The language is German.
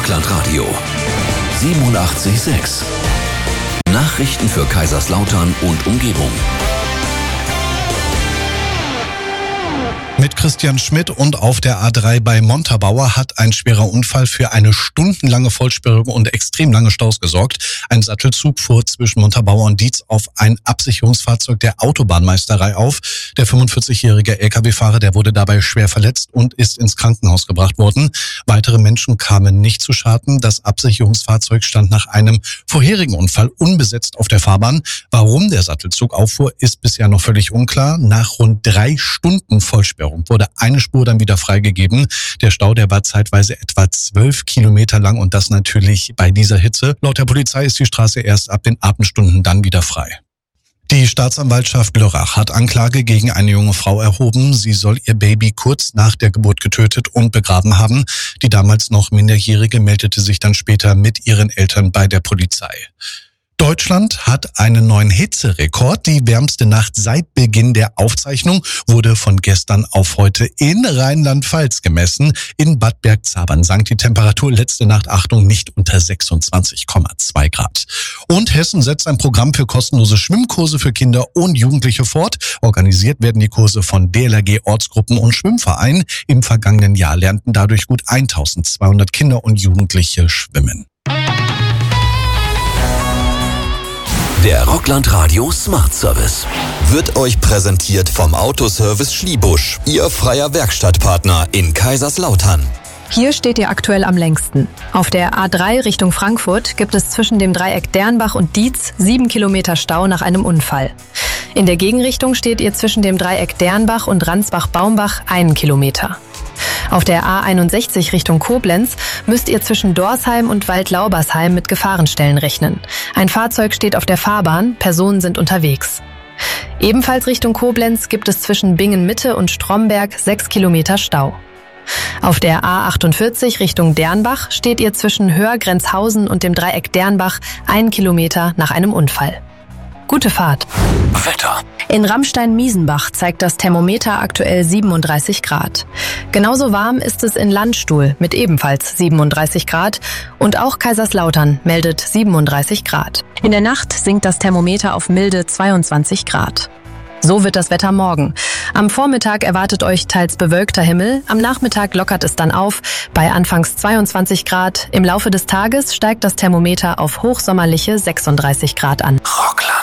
Rockland Radio 87,6. Nachrichten für Kaiserslautern und Umgebung. Mit Christian Schmidt und auf der A3 bei Montabaur hat ein schwerer Unfall für eine stundenlange Vollsperrung und extrem lange Staus gesorgt. Ein Sattelzug fuhr zwischen Montabaur und Dietz auf ein Absicherungsfahrzeug der Autobahnmeisterei auf. Der 45-jährige Lkw-Fahrer, der wurde dabei schwer verletzt und ist ins Krankenhaus gebracht worden. Weitere Menschen kamen nicht zu Schaden. Das Absicherungsfahrzeug stand nach einem vorherigen Unfall unbesetzt auf der Fahrbahn. Warum der Sattelzug auffuhr, ist bisher noch völlig unklar. Nach rund 3 Stunden Vollsperrung wurde eine Spur dann wieder freigegeben. Der Stau, der war zeitweise etwa 12 Kilometer lang und das natürlich bei dieser Hitze. Laut der Polizei ist die Straße erst ab den Abendstunden dann wieder frei. Die Staatsanwaltschaft Lörrach hat Anklage gegen eine junge Frau erhoben. Sie soll ihr Baby kurz nach der Geburt getötet und begraben haben. Die damals noch Minderjährige meldete sich dann später mit ihren Eltern bei der Polizei. Deutschland hat einen neuen Hitzerekord. Die wärmste Nacht seit Beginn der Aufzeichnung wurde von gestern auf heute in Rheinland-Pfalz gemessen. In Bad Bergzabern sank die Temperatur letzte Nacht, Achtung, nicht unter 26,2 Grad. Und Hessen setzt ein Programm für kostenlose Schwimmkurse für Kinder und Jugendliche fort. Organisiert werden die Kurse von DLRG, Ortsgruppen und Schwimmvereinen. Im vergangenen Jahr lernten dadurch gut 1200 Kinder und Jugendliche schwimmen. Der Rockland Radio Smart Service wird euch präsentiert vom Autoservice Schliebusch, Ihr freier Werkstattpartner in Kaiserslautern. Hier steht ihr aktuell am längsten. Auf der A3 Richtung Frankfurt gibt es zwischen dem Dreieck Dernbach und Dietz 7 Kilometer Stau nach einem Unfall. In der Gegenrichtung steht ihr zwischen dem Dreieck Dernbach und Ransbach-Baumbach 1 Kilometer. Auf der A61 Richtung Koblenz müsst ihr zwischen Dorsheim und Waldlaubersheim mit Gefahrenstellen rechnen. Ein Fahrzeug steht auf der Fahrbahn, Personen sind unterwegs. Ebenfalls Richtung Koblenz gibt es zwischen Bingen-Mitte und Stromberg 6 Kilometer Stau. Auf der A48 Richtung Dernbach steht ihr zwischen Höhr-Grenzhausen und dem Dreieck Dernbach 1 Kilometer nach einem Unfall. Gute Fahrt. Wetter. In Ramstein-Miesenbach zeigt das Thermometer aktuell 37 Grad. Genauso warm ist es in Landstuhl mit ebenfalls 37 Grad und auch Kaiserslautern meldet 37 Grad. In der Nacht sinkt das Thermometer auf milde 22 Grad. So wird das Wetter morgen. Am Vormittag erwartet euch teils bewölkter Himmel, am Nachmittag lockert es dann auf, bei anfangs 22 Grad. Im Laufe des Tages steigt das Thermometer auf hochsommerliche 36 Grad an. Rockland.